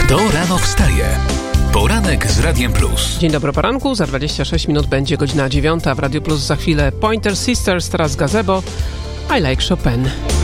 To rano wstaje. Poranek z Radiem Plus. Dzień dobry, poranku. Za 26 minut będzie godzina 9. W Radiu Plus za chwilę Pointer Sisters, teraz Gazebo. I Like Chopin.